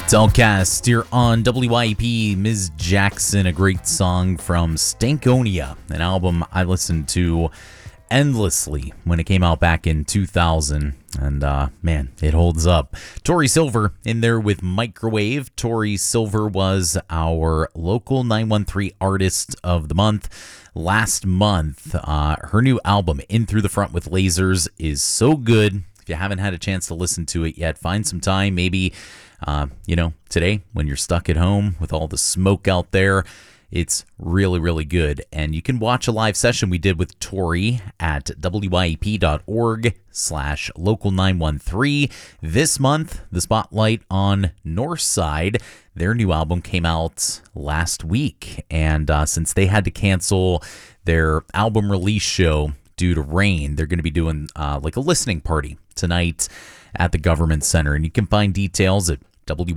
Telcast, you're on WYP. Ms. Jackson, a great song from Stankonia, an album I listened to endlessly when it came out back in 2000. And man, it holds up. Tori Silver in there with Microwave. Tori Silver was our local 913 Artist of the Month last month. Her new album, In Through the Front with Lasers, is so good. If you haven't had a chance to listen to it yet, find some time. Maybe, today when you're stuck at home with all the smoke out there. It's really, really good. And you can watch a live session we did with Tori at wyep.org/local913. This month, the spotlight on Northside. Their new album came out last week. And since they had to cancel their album release show due to rain, they're going to be doing like a listening party tonight at the Government Center. And you can find details at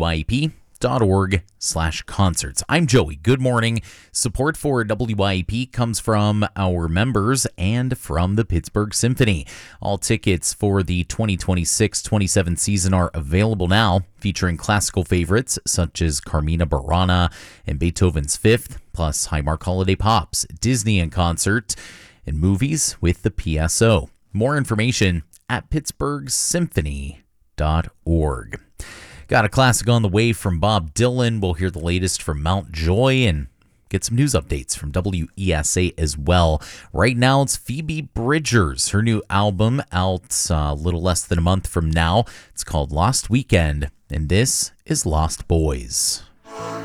wyep.org/concerts. I'm Joey. Good morning. Support for WYP comes from our members and from the Pittsburgh Symphony. All tickets for the 2026-27 season are available now, featuring classical favorites such as Carmina Burana and Beethoven's Fifth, plus Highmark Holiday Pops, Disney in concert, and movies with the PSO. More information at pittsburghsymphony.org. Got a classic on the way from Bob Dylan. We'll hear the latest from Mount Joy and get some news updates from WESA as well. Right now, it's Phoebe Bridgers. Her new album out a little less than a month from now. It's called Lost Weekend, and this is Lost Boys.